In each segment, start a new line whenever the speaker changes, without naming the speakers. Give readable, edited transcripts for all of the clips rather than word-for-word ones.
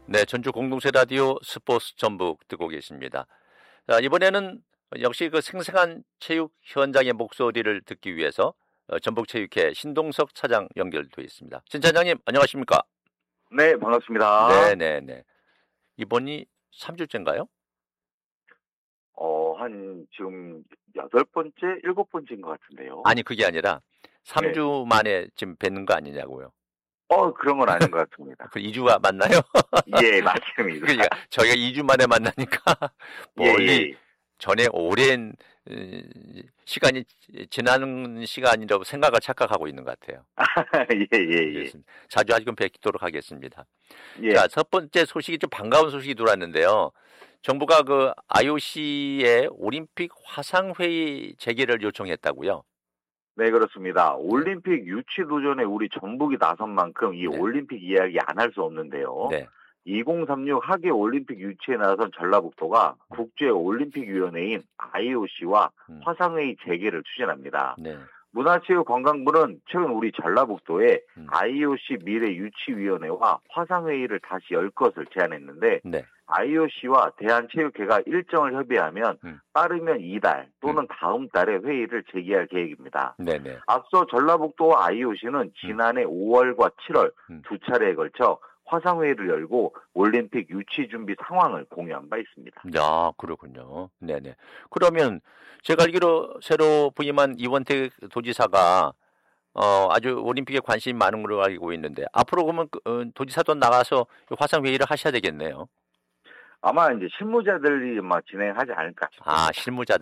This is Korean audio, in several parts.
네, 전주 공동체 라디오 스포츠 전북 듣고 계십니다. 자, 이번에는 역시 그 생생한 체육 현장의 목소리를 듣기 위해서 전북체육회 신동석 차장 연결돼 있습니다. 신 차장님, 안녕하십니까?
네, 반갑습니다.
네네네. 이번이 3주째인가요?
한 지금 8번째, 7번째인 것 같은데요.
아니, 그게 아니라 3주
네.
만에 지금 뵙는 거 아니냐고요.
그런 건 아닌 것 같습니다.
그 2주가 맞나요?
예, 맞습니다.
그러니까 저희가 2주 만에 만나니까 멀리 전에 오랜 시간이 지나는 시간이라고 생각을 착각하고 있는 것 같아요.
예.
자주 하여금 뵙도록 하겠습니다.
예.
자, 첫 번째 소식이 좀 반가운 소식이 들어왔는데요. 정부가 그 IOC의 올림픽 화상회의 재개를 요청했다고요?
네, 그렇습니다. 올림픽 유치 도전에 우리 전북이 나선 만큼 이 올림픽 이야기 안 할 수 없는데요.
네.
2036 하계 올림픽 유치에 나선 전라북도가 국제올림픽위원회인 IOC와 화상회의 재개를 추진합니다.
네.
문화체육관광부는 최근 우리 전라북도에 IOC 미래유치위원회와 화상회의를 다시 열 것을 제안했는데
네.
IOC와 대한체육회가 일정을 협의하면 빠르면 이달 또는 다음 달에 회의를 재개할 계획입니다.
네네.
앞서 전라북도와 IOC는 지난해 5월과 7월 두 차례에 걸쳐 화상회의를 열고 올림픽 유치 준비 상황을 공유한 바 있습니다.
야, 그렇군요. 네네. 그러면 제가 알기로 새로 부임한 이원택 도지사가 아주 올림픽에 관심이 많은 걸로 알고 있는데 앞으로 그러면 도지사도 나가서 화상회의를 하셔야 되겠네요.
아마 이제 실무자들이 진행하지 않을까 싶습니다.
아,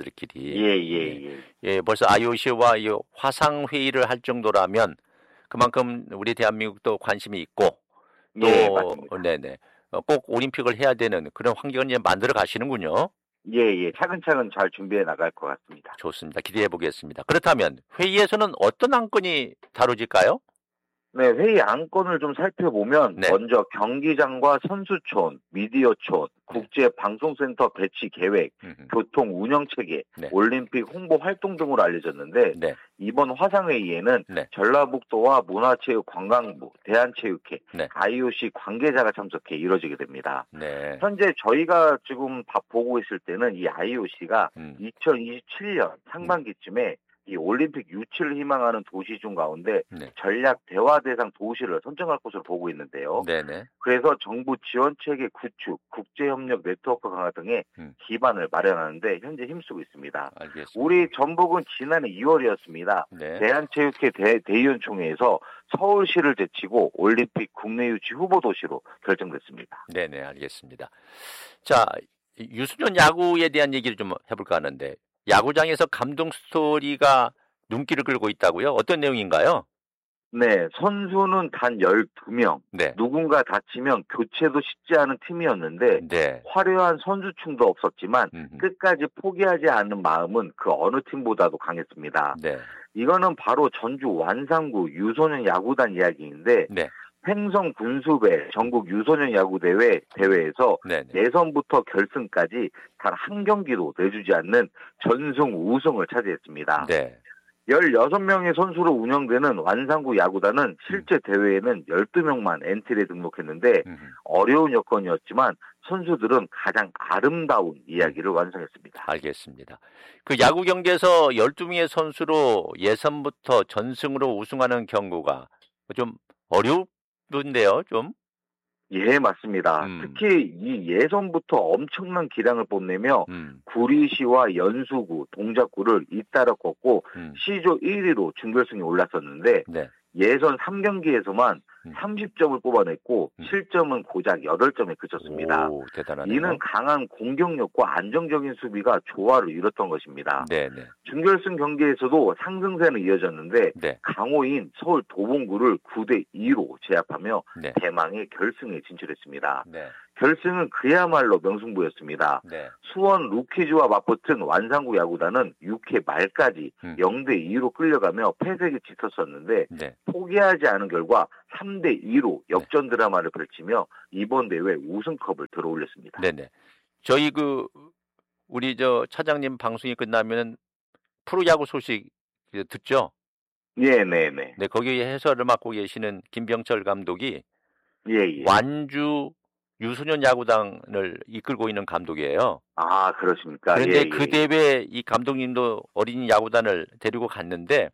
실무자들끼리.
예.
벌써 IOC와 이 화상회의를 할 정도라면 그만큼 우리 대한민국도 관심이 있고 또
맞습니다.
네네. 꼭 올림픽을 해야 되는 그런 환경을 이제 만들어 가시는군요.
예. 차근차근 잘 준비해 나갈 것 같습니다.
좋습니다. 기대해 보겠습니다. 그렇다면 회의에서는 어떤 안건이 다뤄질까요?
네, 회의 안건을 좀 살펴보면 먼저 경기장과 선수촌, 미디어촌, 국제방송센터 배치 계획, 교통 운영체계, 올림픽 홍보 활동 등으로 알려졌는데 이번 화상회의에는 전라북도와 문화체육관광부, 대한체육회, IOC 관계자가 참석해 이뤄지게 됩니다. 현재 저희가 지금 보고 있을 때는 이 IOC가 2027년 상반기쯤에 이 올림픽 유치를 희망하는 도시 중 가운데 전략 대화 대상 도시를 선정할 것으로 보고 있는데요. 그래서 정부 지원 체계 구축, 국제협력 네트워크 강화 등의 기반을 마련하는데 현재 힘쓰고 있습니다.
알겠습니다.
우리 전북은 지난해 2월이었습니다. 대한체육회 대의원총회에서 서울시를 제치고 올림픽 국내 유치 후보 도시로 결정됐습니다.
네네, 알겠습니다. 자, 유소년 야구에 대한 얘기를 좀 해볼까 하는데 야구장에서 감동 스토리가 눈길을 끌고 있다고요? 어떤 내용인가요?
네, 선수는 단 12명. 누군가 다치면 교체도 쉽지 않은 팀이었는데 화려한 선수층도 없었지만 끝까지 포기하지 않는 마음은 그 어느 팀보다도 강했습니다. 이거는 바로 전주 완산구 유소년 야구단 이야기인데 횡성 군수배 전국 유소년 야구 대회에서 예선부터 결승까지 단 한 경기도 내주지 않는 전승 우승을 차지했습니다. 16명의 선수로 운영되는 완산구 야구단은 실제 대회에는 12명만 엔트리에 등록했는데 어려운 여건이었지만 선수들은 가장 아름다운 이야기를 완성했습니다.
알겠습니다. 그 야구 경기에서 12명의 선수로 예선부터 전승으로 우승하는 경우가 좀 어려운데요, 좀?
예, 맞습니다. 특히 이 예선부터 엄청난 기량을 뽐내며 구리시와 연수구, 동작구를 잇따라 꺾고 C조 1위로 준결승에 올랐었는데 예선 3경기에서만 30점을 뽑아냈고 실점은 고작 8점에 그쳤습니다.
오, 대단하네요.
이는 강한 공격력과 안정적인 수비가 조화를 이뤘던 것입니다. 준결승 경기에서도 상승세는 이어졌는데 강호인 서울 도봉구를 9대2로 제압하며 대망의 결승에 진출했습니다. 결승은 그야말로 명승부였습니다. 수원 루키즈와 맞붙은 완산구 야구단은 6회 말까지 0대2로 끌려가며 패색이 짙었었는데 포기하지 않은 결과 3대2로 역전 드라마를 펼치며 이번 대회 우승컵을 들어올렸습니다.
저희 우리 차장님 방송이 끝나면 프로야구 소식 듣죠?
네.
거기 해설을 맡고 계시는 김병철 감독이
예.
완주 유소년 야구단을 이끌고 있는 감독이에요.
아, 그렇습니까?
그런데 그 대회 이 감독님도 어린이 야구단을 데리고 갔는데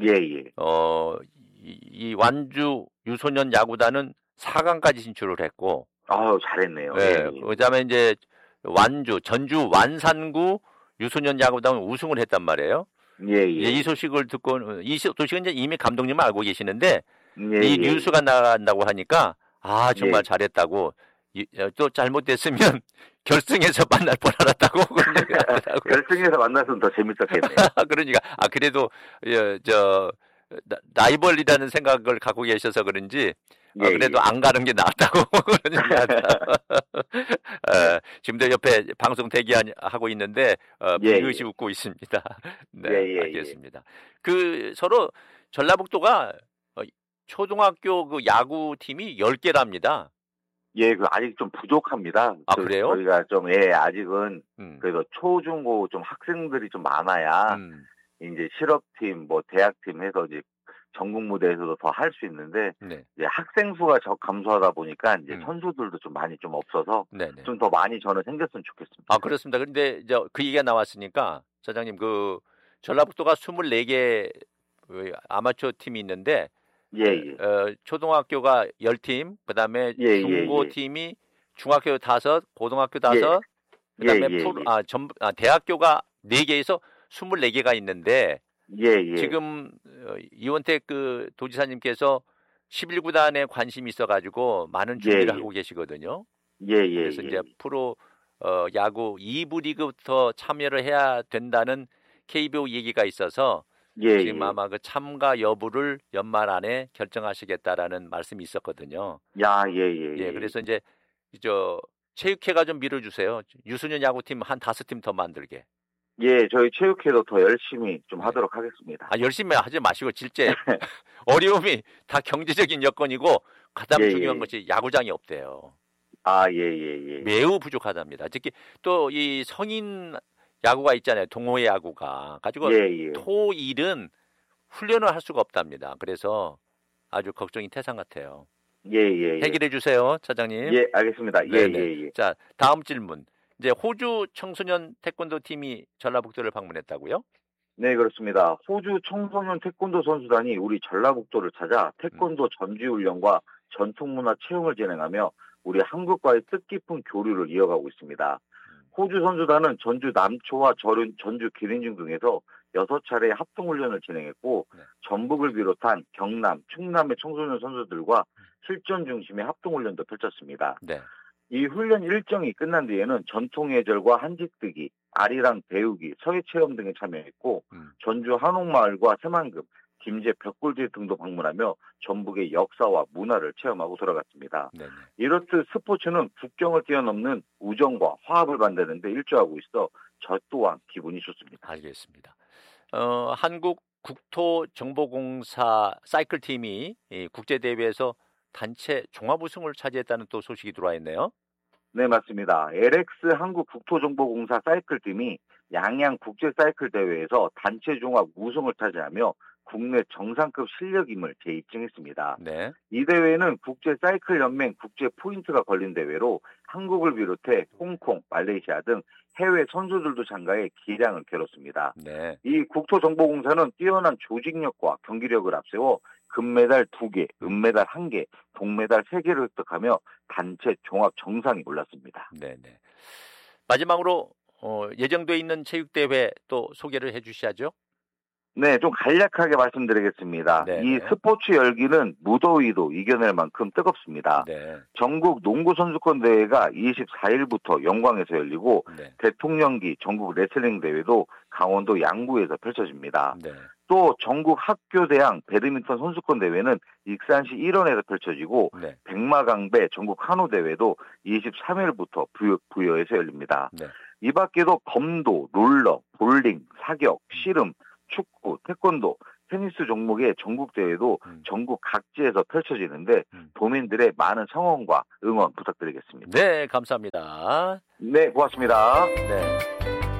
이 완주 유소년 야구단은 4강까지 진출을 했고
잘했네요.
그다음에 이제 전주 완산구 유소년 야구단은 우승을 했단 말이에요. 이 소식을 듣고 이 소식은 이제 이미 감독님은 알고 계시는데 이 뉴스가 나간다고 하니까 정말 잘했다고 또 잘못됐으면 결승에서 만날 뻔하다고
결승에서 만났으면 더 재밌었겠네요.
그러니까 그래도 라이벌이라는 생각을 갖고 계셔서 그런지 그래도 안 가는 게 낫다고 지금도 옆에 방송 대기하고 있는데 비웃이 웃고 있습니다. 네, 알겠습니다. 서로 전라북도가 초등학교 그 야구 팀이 10개랍니다.
아직 좀 부족합니다.
그래요?
저희가 좀 아직은 그래도 초중고 좀 학생들이 좀 많아야 이제 실업팀, 대학팀 해서 이제 전국 무대에서도 더 할 수 있는데 이제 학생 수가 감소하다 보니까 이제 선수들도 좀 많이 좀 없어서 좀 더 많이 저는 생겼으면 좋겠습니다.
그렇습니다. 그런데 이제 그 얘기가 나왔으니까 사장님 전라북도가 24개 아마추어 팀이 있는데 초등학교가 10팀, 그다음에 중고 팀이 중학교 5, 고등학교 5, 그다음에 대학교가 4개에서 24개가 있는데 지금 이원택 도지사님께서 11구단에 관심이 있어가지고 많은 준비를 하고 계시거든요. 그래서 이제 프로 야구 2부 리그부터 참여를 해야 된다는 KBO 얘기가 있어서 지금 아마 그 참가 여부를 연말 안에 결정하시겠다라는 말씀이 있었거든요. 그래서 이제 체육회가 좀 밀어주세요. 유소년 야구팀 한 5팀 더 만들게.
저희 체육회도 더 열심히 좀 하도록 하겠습니다.
열심히 하지 마시고 실제 어려움이 다 경제적인 여건이고 가장 중요한 것이 야구장이 없대요. 매우 부족하답니다. 특히 또 이 성인 야구가 있잖아요. 동호회 야구가 가지고 토일은 훈련을 할 수가 없답니다. 그래서 아주 걱정이 태산 같아요. 해결해 주세요, 차장님.
알겠습니다.
자, 다음 질문. 이제 호주 청소년 태권도 팀이 전라북도를 방문했다고요?
네, 그렇습니다. 호주 청소년 태권도 선수단이 우리 전라북도를 찾아 태권도 전지훈련과 전통문화 체험을 진행하며 우리 한국과의 뜻깊은 교류를 이어가고 있습니다. 호주 선수단은 전주 남초와 전주 기린중 등에서 6차례 합동훈련을 진행했고 전북을 비롯한 경남, 충남의 청소년 선수들과 실전 중심의 합동훈련도 펼쳤습니다. 이 훈련 일정이 끝난 뒤에는 전통예절과 한직뜨기, 아리랑 배우기, 서예체험 등에 참여했고 전주 한옥마을과 새만금, 김제 벽골제 등도 방문하며 전북의 역사와 문화를 체험하고 돌아갔습니다. 이렇듯 스포츠는 국경을 뛰어넘는 우정과 화합을 만드는 데 일조하고 있어 저 또한 기분이 좋습니다.
알겠습니다. 한국 국토정보공사 사이클팀이 국제대회에서 단체 종합 우승을 차지했다는 또 소식이 들어와 있네요.
네, 맞습니다. LX 한국국토정보공사 사이클팀이 양양 국제사이클대회에서 단체 종합 우승을 차지하며 국내 정상급 실력임을 재입증했습니다. 이 대회는 국제사이클연맹 국제포인트가 걸린 대회로 한국을 비롯해 홍콩, 말레이시아 등 해외 선수들도 참가해 기량을 겨뤘습니다. 이 국토정보공사는 뛰어난 조직력과 경기력을 앞세워 금메달 2개, 은메달 1개, 동메달 3개를 획득하며 단체 종합 정상에 올랐습니다.
마지막으로 예정돼 있는 체육대회 또 소개를 해주셔야죠.
네, 좀 간략하게 말씀드리겠습니다. 이 스포츠 열기는 무더위도 이겨낼 만큼 뜨겁습니다. 전국 농구선수권 대회가 24일부터 영광에서 열리고 대통령기 전국 레슬링 대회도 강원도 양구에서 펼쳐집니다. 또 전국 학교대항 배드민턴 선수권 대회는 익산시 일원에서 펼쳐지고 백마강배 전국 한우 대회도 23일부터 부여에서 열립니다. 이 밖에도 검도, 롤러, 볼링, 사격, 씨름, 축구, 태권도, 테니스 종목의 전국대회도 전국 각지에서 펼쳐지는데 도민들의 많은 성원과 응원 부탁드리겠습니다.
네, 감사합니다.
네, 고맙습니다.
네.